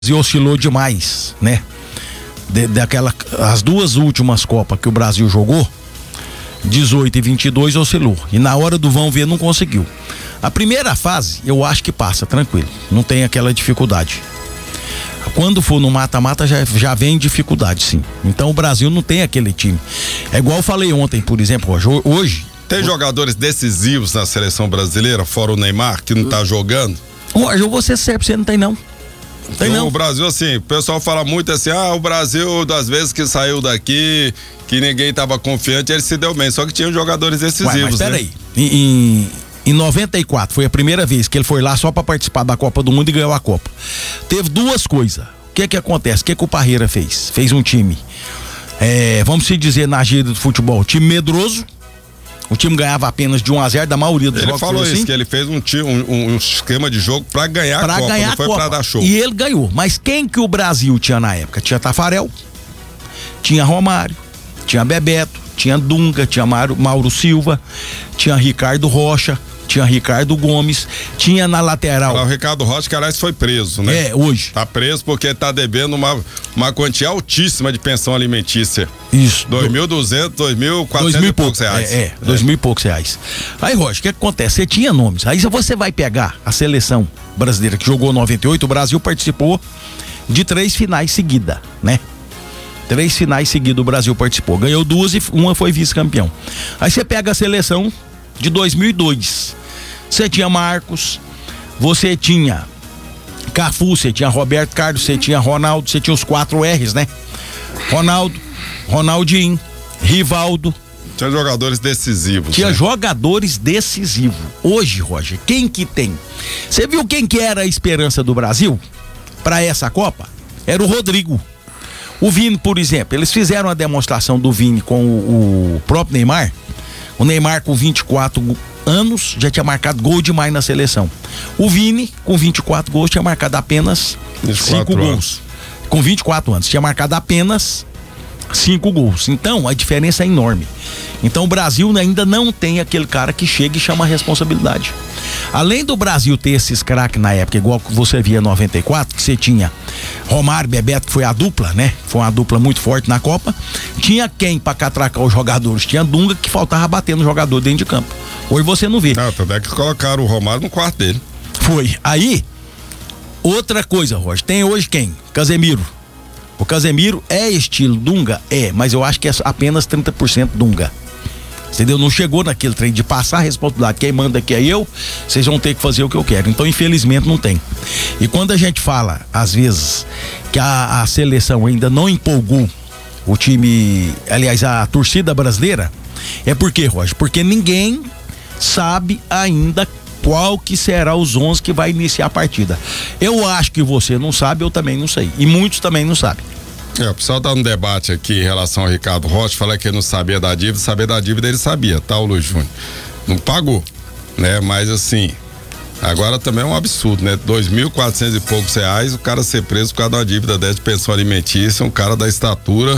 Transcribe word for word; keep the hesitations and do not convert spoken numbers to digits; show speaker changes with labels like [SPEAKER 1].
[SPEAKER 1] E oscilou demais, né? De, daquela, as duas últimas Copas que o Brasil jogou, dezoito e vinte e dois, oscilou. E na hora do vão ver não conseguiu. A primeira fase, eu acho que passa, tranquilo. Não tem aquela dificuldade. Quando for no mata-mata já, já vem dificuldade, sim. Então o Brasil não tem aquele time. É igual eu falei ontem, por exemplo, hoje. hoje
[SPEAKER 2] tem jogadores decisivos na seleção brasileira, fora o Neymar, que não tá jogando?
[SPEAKER 1] Hoje eu vou ser sério, você não tem não. Tem
[SPEAKER 2] então,
[SPEAKER 1] não.
[SPEAKER 2] O Brasil, assim, o pessoal fala muito assim, ah, o Brasil, das vezes que saiu daqui, que ninguém tava confiante, ele se deu bem, só que tinha jogadores decisivos. Ué, mas
[SPEAKER 1] peraí,
[SPEAKER 2] né?
[SPEAKER 1] em, em, em noventa e quatro foi a primeira vez que ele foi lá só pra participar da Copa do Mundo e ganhou a Copa. Teve duas coisas. O que que acontece? O que que o Parreira fez? Fez um time, é, vamos se dizer na gíria do futebol, time medroso. O time ganhava apenas de um a zero da maioria dos
[SPEAKER 2] ele
[SPEAKER 1] jogos.
[SPEAKER 2] Ele falou isso,
[SPEAKER 1] assim.
[SPEAKER 2] que ele fez um, um, um esquema de jogo pra ganhar
[SPEAKER 1] pra
[SPEAKER 2] a Copa,
[SPEAKER 1] ganhar
[SPEAKER 2] não foi
[SPEAKER 1] a Copa.
[SPEAKER 2] pra dar show.
[SPEAKER 1] E ele ganhou. Mas quem que o Brasil tinha na época? Tinha Tafarel, tinha Romário, tinha Bebeto, tinha Dunga, tinha Mauro, Mauro Silva, tinha Ricardo Rocha, tinha Ricardo Gomes, tinha na lateral.
[SPEAKER 2] Ah, o Ricardo Rocha, que aliás foi preso, né?
[SPEAKER 1] É, hoje.
[SPEAKER 2] Tá preso porque tá devendo uma, uma quantia altíssima de pensão alimentícia.
[SPEAKER 1] Isso.
[SPEAKER 2] dois mil e duzentos, dois mil e quatrocentos e poucos reais.
[SPEAKER 1] É, é, dois mil e poucos reais. Aí, Rocha, o que acontece? Você tinha nomes. Aí você vai pegar a seleção brasileira que jogou noventa e oito, o Brasil participou de três finais seguidas, né? Três finais seguidas o Brasil participou. Ganhou duas e uma foi vice-campeão. Aí você pega a seleção de dois mil e dois. Você tinha Marcos, você tinha Cafu, você tinha Roberto Carlos, você tinha Ronaldo, você tinha os quatro R's, né? Ronaldo, Ronaldinho, Rivaldo.
[SPEAKER 2] Tinha jogadores decisivos.
[SPEAKER 1] Tinha
[SPEAKER 2] né?
[SPEAKER 1] jogadores decisivos. Hoje, Roger, quem que tem? Você viu quem que era a esperança do Brasil para essa Copa? Era o Rodrigo. O Vini, por exemplo, eles fizeram a demonstração do Vini com o, o próprio Neymar. O Neymar com vinte e quatro anos já tinha marcado gol demais na seleção. O Vini com vinte e quatro gols tinha marcado apenas cinco gols. Com vinte e quatro anos tinha marcado apenas cinco gols. Então a diferença é enorme. Então o Brasil ainda não tem aquele cara que chega e chama a responsabilidade. Além do Brasil ter esses craques na época, igual que você via em noventa e quatro, que você tinha Romário, Bebeto, que foi a dupla, né? Foi uma dupla muito forte na Copa. Tinha quem pra catracar os jogadores? Tinha Dunga, que faltava bater no jogador dentro de campo. Hoje você não vê.
[SPEAKER 2] Ah, também que colocaram o Romário no quarto dele.
[SPEAKER 1] Foi. Aí, outra coisa, Roger, tem hoje quem? Casemiro. O Casemiro é estilo Dunga? É, mas eu acho que é apenas trinta por cento Dunga. Entendeu? Não chegou naquele trem de passar a responsabilidade. Quem manda aqui é eu, vocês vão ter que fazer o que eu quero. Então, infelizmente, não tem. E quando a gente fala, às vezes, que a, a seleção ainda não empolgou o time, aliás, a torcida brasileira, é por quê, Roger? Porque ninguém sabe ainda qual que será os onze que vai iniciar a partida. Eu acho que você não sabe, eu também não sei. E muitos também não sabem.
[SPEAKER 2] É, o pessoal tá no debate aqui em relação ao Ricardo Rocha, fala que ele não sabia da dívida, saber da dívida ele sabia, tá, o Luiz Júnior? Não pagou, né? Mas assim, agora também é um absurdo, né? Dois mil e quatrocentos e poucos reais, o cara ser preso por causa de uma dívida dessa de pensão alimentícia, um cara da estatura